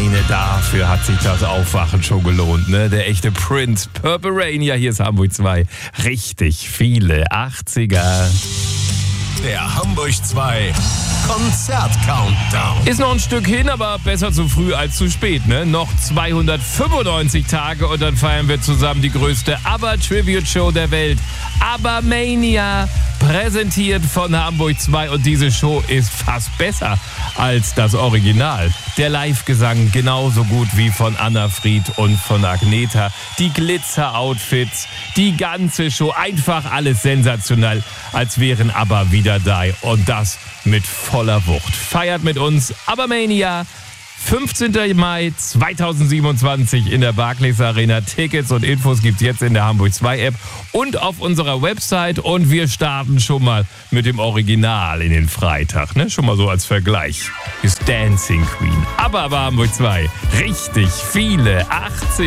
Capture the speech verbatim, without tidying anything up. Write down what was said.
alleine dafür hat sich das Aufwachen schon gelohnt, ne? Der echte Prince, Purple Rain, ja, hier ist Hamburg zwei. Richtig viele achtziger. Der Hamburg zwei Konzert-Countdown. Ist noch ein Stück hin, aber besser zu früh als zu spät, ne? Noch zweihundertfünfundneunzig Tage und dann feiern wir zusammen die größte ABBA-Tribute-Show der Welt. ABBA-Mania, präsentiert von Hamburg zwei. Und diese Show ist fast besser als das Original. Der Live-Gesang genauso gut wie von Anna Fried und von Agneta. Die Glitzer-Outfits, die ganze Show, einfach alles sensationell, als wären ABBA wieder da. Und das mit voller Wucht. Feiert mit uns ABBA-Mania. fünfzehnten Mai zweitausendsiebenundzwanzig in der Barclays Arena. Tickets und Infos gibt's jetzt in der Hamburg zwei App und auf unserer Website. Und wir starten schon mal mit dem Original in den Freitag, ne? Schon mal so als Vergleich. Ist Dancing Queen. Aber bei Hamburg zwei richtig viele achtzig.